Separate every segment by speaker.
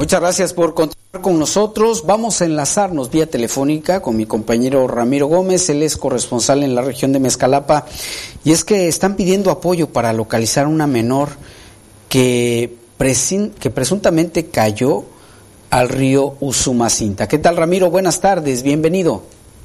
Speaker 1: Muchas gracias por continuar con nosotros. Vamos a enlazarnos vía telefónica con mi compañero Ramiro Gómez. Él es corresponsal en la región de Mezcalapa. Y es que están pidiendo apoyo para localizar a una menor que presuntamente cayó al río Usumacinta. ¿Qué tal, Ramiro? Buenas tardes, bienvenido.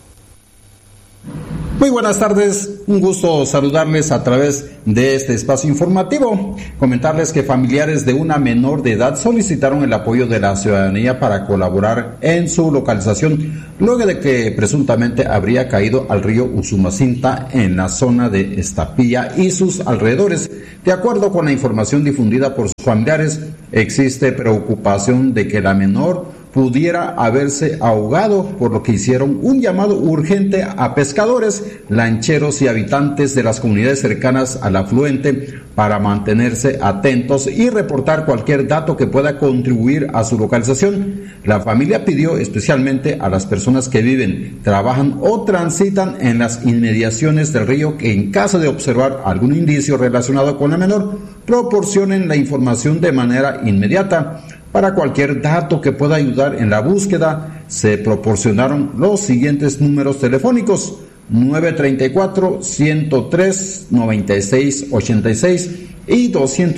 Speaker 2: Muy buenas tardes, un gusto saludarles a través de este espacio informativo. Comentarles que familiares de una menor de edad solicitaron el apoyo de la ciudadanía para colaborar en su localización, luego de que presuntamente habría caído al río Usumacinta en la zona de Estapilla y sus alrededores. De acuerdo con la información difundida por sus familiares, existe preocupación de que la menor pudiera haberse ahogado, por lo que hicieron un llamado urgente a pescadores, lancheros y habitantes de las comunidades cercanas al afluente para mantenerse atentos y reportar cualquier dato que pueda contribuir a su localización. La familia pidió especialmente a las personas que viven, trabajan o transitan en las inmediaciones del río que en caso de observar algún indicio relacionado con la menor, proporcionen la información de manera inmediata. Para cualquier dato que pueda ayudar en la búsqueda, se proporcionaron los siguientes números telefónicos: 934-103-9686 y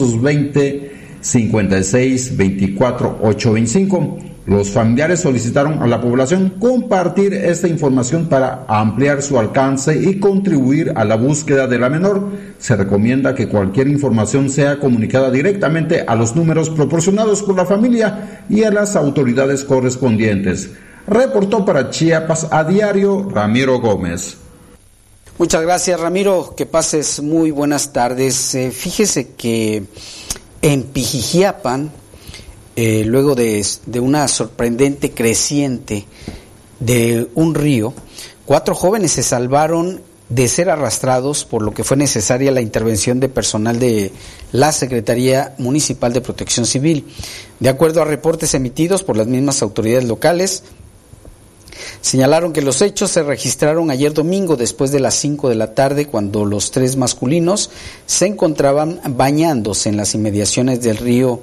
Speaker 2: 220-56-24-825. Los familiares solicitaron a la población compartir esta información para ampliar su alcance y contribuir a la búsqueda de la menor. Se recomienda que cualquier información sea comunicada directamente a los números proporcionados por la familia y a las autoridades correspondientes. Reportó para Chiapas a Diario Ramiro Gómez.
Speaker 1: Muchas gracias, Ramiro, que pases muy buenas tardes. Fíjese que en Pijijiapan, luego de una sorprendente creciente de un río, 4 jóvenes se salvaron de ser arrastrados, por lo que fue necesaria la intervención de personal de la Secretaría Municipal de Protección Civil. De acuerdo a reportes emitidos por las mismas autoridades locales, señalaron que los hechos se registraron ayer domingo después de las 5 de la tarde, cuando los 3 masculinos se encontraban bañándose en las inmediaciones del río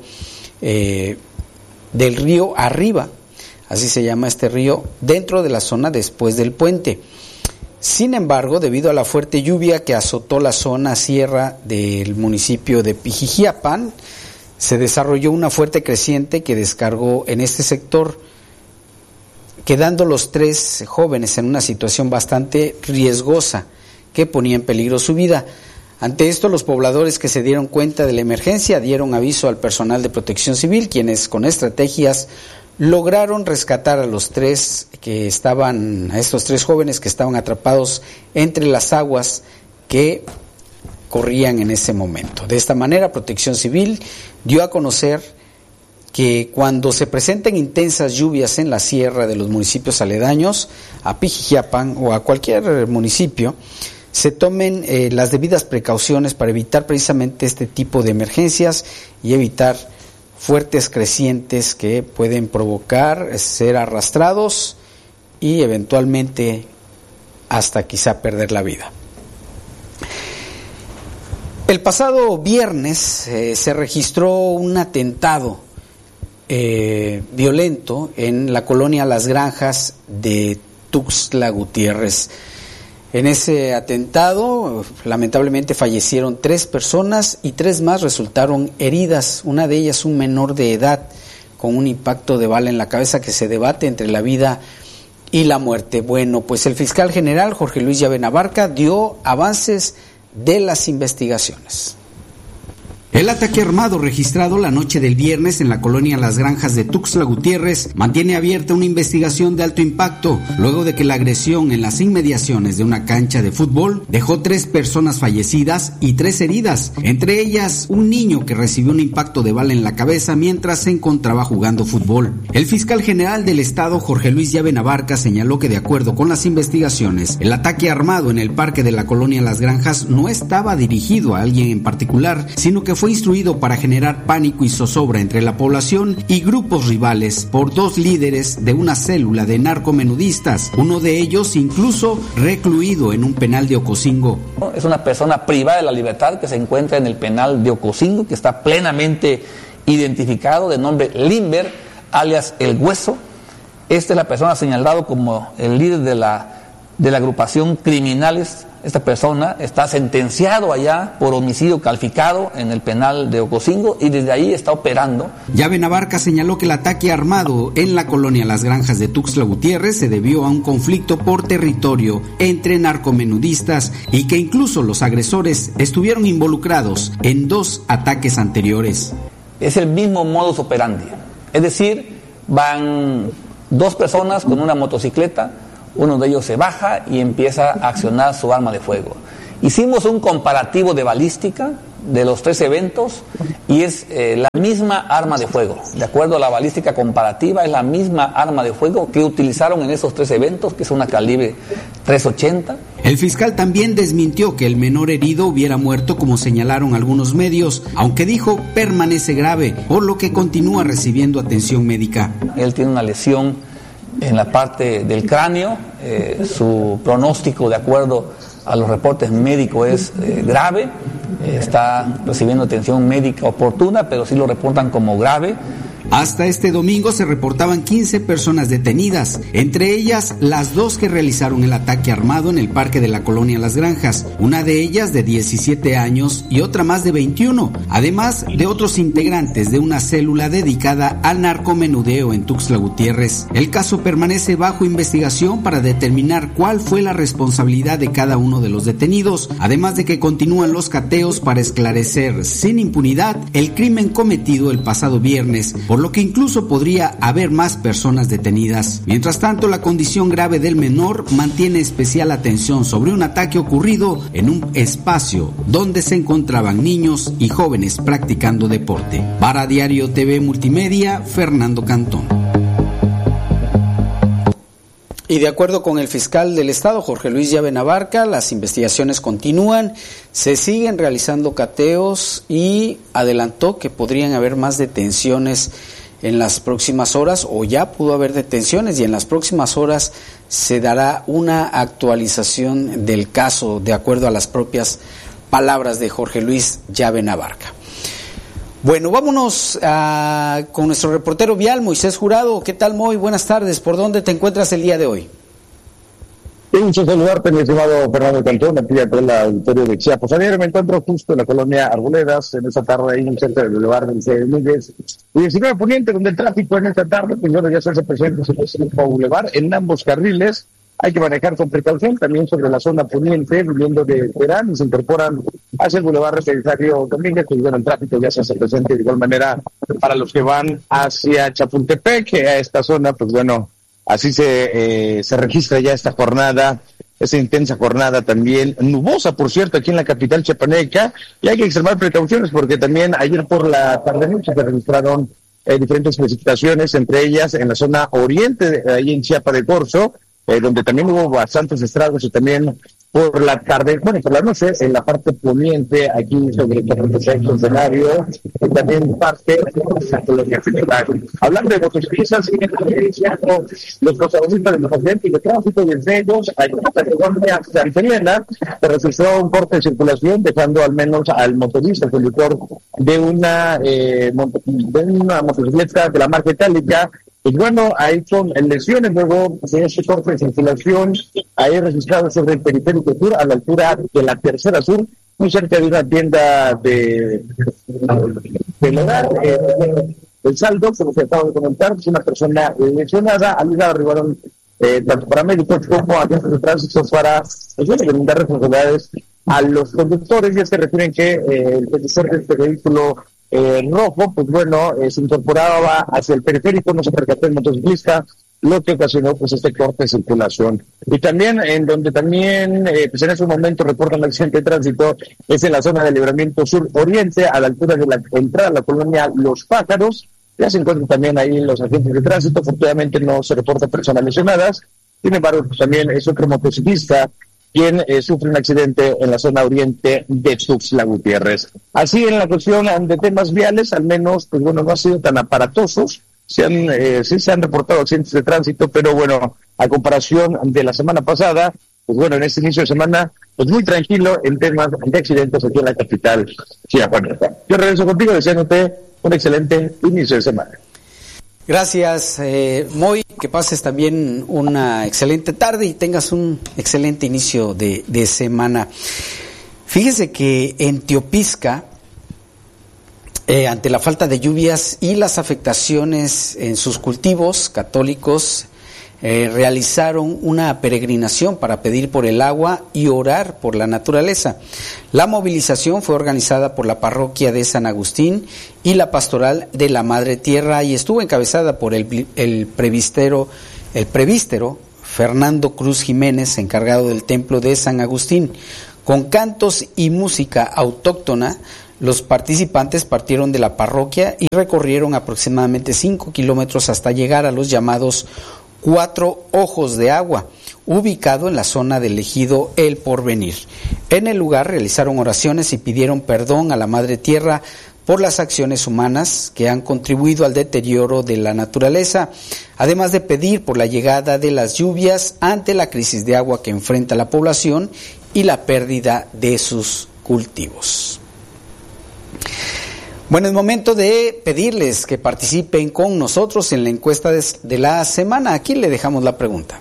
Speaker 1: Arriba, así se llama este río, dentro de la zona después del puente. Sin embargo, debido a la fuerte lluvia que azotó la zona sierra del municipio de Pijijiapan, se desarrolló una fuerte creciente que descargó en este sector, quedando los 3 jóvenes en una situación bastante riesgosa que ponía en peligro su vida. Ante esto, los pobladores que se dieron cuenta de la emergencia dieron aviso al personal de Protección Civil, quienes con estrategias lograron rescatar a estos 3 jóvenes que estaban atrapados entre las aguas que corrían en ese momento. De esta manera, Protección Civil dio a conocer que cuando se presenten intensas lluvias en la sierra de los municipios aledaños a Pijijiapan o a cualquier municipio, se tomen las debidas precauciones para evitar precisamente este tipo de emergencias y evitar fuertes crecientes que pueden provocar ser arrastrados y eventualmente hasta quizá perder la vida. El pasado viernes se registró un atentado violento en la colonia Las Granjas de Tuxtla Gutiérrez. En ese atentado, lamentablemente fallecieron 3 personas y 3 más resultaron heridas, una de ellas un menor de edad con un impacto de bala en la cabeza que se debate entre la vida y la muerte. Bueno, pues el fiscal general Jorge Luis Llave Abarca dio avances de las investigaciones.
Speaker 3: El ataque armado registrado la noche del viernes en la colonia Las Granjas de Tuxtla Gutiérrez mantiene abierta una investigación de alto impacto, luego de que la agresión en las inmediaciones de una cancha de fútbol dejó 3 personas fallecidas y 3 heridas, entre ellas un niño que recibió un impacto de bala en la cabeza mientras se encontraba jugando fútbol. El fiscal general del estado, Jorge Luis Llave Abarca, señaló que de acuerdo con las investigaciones, el ataque armado en el parque de la colonia Las Granjas no estaba dirigido a alguien en particular, sino que fue instruido para generar pánico y zozobra entre la población y grupos rivales por 2 líderes de una célula de narcomenudistas, uno de ellos incluso recluido en un penal de Ocosingo.
Speaker 4: Es una persona privada de la libertad que se encuentra en el penal de Ocosingo, que está plenamente identificado, de nombre Limber, alias El Hueso. Esta es la persona señalada como el líder de la agrupación Criminales. Esta persona está sentenciado allá por homicidio calificado en el penal de Ocosingo y desde ahí está operando.
Speaker 3: Llave Abarca señaló que el ataque armado en la colonia Las Granjas de Tuxtla Gutiérrez se debió a un conflicto por territorio entre narcomenudistas y que incluso los agresores estuvieron involucrados en 2 ataques anteriores.
Speaker 4: Es el mismo modus operandi, es decir, van 2 personas con una motocicleta. Uno de ellos se baja y empieza a accionar su arma de fuego. Hicimos un comparativo de balística de los 3 eventos y es la misma arma de fuego. De acuerdo a la balística comparativa, es la misma arma de fuego que utilizaron en esos 3 eventos, que es una calibre .380.
Speaker 3: El fiscal también desmintió que el menor herido hubiera muerto como señalaron algunos medios, aunque dijo permanece grave, por lo que continúa recibiendo atención médica.
Speaker 4: Él tiene una lesión en la parte del cráneo, su pronóstico de acuerdo a los reportes médicos es grave, está recibiendo atención médica oportuna, pero sí lo reportan como grave.
Speaker 3: Hasta este domingo se reportaban 15 personas detenidas, entre ellas las 2 que realizaron el ataque armado en el parque de la colonia Las Granjas, una de ellas de 17 años y otra más de 21, además de otros integrantes de una célula dedicada al narcomenudeo en Tuxtla Gutiérrez. El caso permanece bajo investigación para determinar cuál fue la responsabilidad de cada uno de los detenidos, además de que continúan los cateos para esclarecer sin impunidad el crimen cometido el pasado viernes, por lo que incluso podría haber más personas detenidas. Mientras tanto, la condición grave del menor mantiene especial atención sobre un ataque ocurrido en un espacio donde se encontraban niños y jóvenes practicando deporte. Para Diario TV Multimedia, Fernando Cantón.
Speaker 1: Y de acuerdo con el fiscal del estado, Jorge Luis Llave Abarca, las investigaciones continúan, se siguen realizando cateos y adelantó que podrían haber más detenciones en las próximas horas, o ya pudo haber detenciones y en las próximas horas se dará una actualización del caso de acuerdo a las propias palabras de Jorge Luis Llave Abarca. Bueno, vámonos con nuestro reportero vial, Moisés Jurado. ¿Qué tal, Moy? Buenas tardes. ¿Por dónde te encuentras el día de hoy?
Speaker 5: Un gusto saludarte, mi estimado Fernando Cantón, aquí en el auditorio de Chiapas. Ayer me encuentro justo en la colonia Arboledas, en esta tarde, ahí en el centro del Boulevard del Núñez y 19 Poniente, donde el tráfico en esta tarde, pues bueno, ya se hace presente en el Boulevard, en ambos carriles. Hay que manejar con precaución, también sobre la zona poniente, viniendo de Terán, y se incorporan hacia el Boulevard Belisario Domínguez, pues bueno, el tráfico ya se hace presente de igual manera para los que van hacia Chapultepec, que a esta zona, pues bueno, así se registra ya esta jornada, esa intensa jornada también, nubosa por cierto, aquí en la capital chiapaneca, y hay que extremar precauciones porque también ayer por la tarde-noche se registraron diferentes precipitaciones, entre ellas en la zona oriente, ahí en Chiapa de Corzo, donde también hubo bastantes estragos, y también por la tarde, bueno, por la noche, en la parte poniente, aquí sobre el Centenario, y también parte de la colonia Federal. Hablando de motociclistas, siguen iniciando los protagonistas de los accidentes de tránsito, desde ellos, ahí en la colonia Santeliana, se registró un corte de circulación, dejando al menos al motorista, el conductor de una motocicleta de la marca itálica. Pues bueno, ahí son lesiones luego de ese corte de circulación, ahí registrado sobre el periférico sur, a la altura de la Tercera Sur, muy cerca de una tienda del hogar. El saldo, como se acaba de comentar, es una persona lesionada. Al lugar arribaron tanto paramédicos como agentes de tránsito para brindar responsabilidades a los conductores, y es que refieren que el conductor de este vehículo rojo, pues bueno, se incorporaba hacia el periférico, no se percató el motociclista, lo que ocasionó pues este corte de circulación. Y también, en donde también, pues en ese momento reportan el accidente de tránsito, es en la zona de Libramiento Sur Oriente, a la altura de la entrada a la colonia Los Pájaros. Ya se encuentran también ahí los agentes de tránsito, afortunadamente no se reportan personas lesionadas. Sin embargo, pues también es otro motociclista quien sufre un accidente en la zona oriente de Tuxtla Gutiérrez. Así, en la cuestión de temas viales, al menos, pues bueno, no ha sido tan aparatosos. Sí se han reportado accidentes de tránsito, pero bueno, a comparación de la semana pasada, pues bueno, en este inicio de semana, pues muy tranquilo en temas de accidentes aquí en la capital chiapaneca. Yo regreso contigo deseándote un excelente inicio de semana.
Speaker 1: Gracias, Moy, que pases también una excelente tarde y tengas un excelente inicio de semana. Fíjese que en Teopisca, ante la falta de lluvias y las afectaciones en sus cultivos, católicos realizaron una peregrinación para pedir por el agua y orar por la naturaleza. La movilización fue organizada por la parroquia de San Agustín y la pastoral de la Madre Tierra y estuvo encabezada por el presbítero Fernando Cruz Jiménez, encargado del templo de San Agustín. Con cantos y música autóctona, los participantes partieron de la parroquia y recorrieron aproximadamente 5 kilómetros hasta llegar a los llamados 4 Ojos de Agua, ubicado en la zona del ejido El Porvenir. En el lugar realizaron oraciones y pidieron perdón a la Madre Tierra por las acciones humanas que han contribuido al deterioro de la naturaleza, además de pedir por la llegada de las lluvias ante la crisis de agua que enfrenta la población y la pérdida de sus cultivos. Bueno, es momento de pedirles que participen con nosotros en la encuesta de la semana. Aquí le dejamos la pregunta.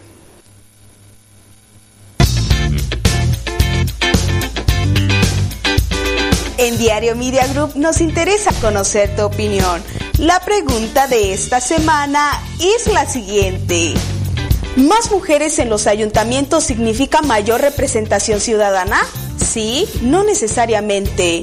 Speaker 6: En Diario Media Group nos interesa conocer tu opinión. La pregunta de esta semana es la siguiente: ¿más mujeres en los ayuntamientos significa mayor representación ciudadana? Sí, no necesariamente.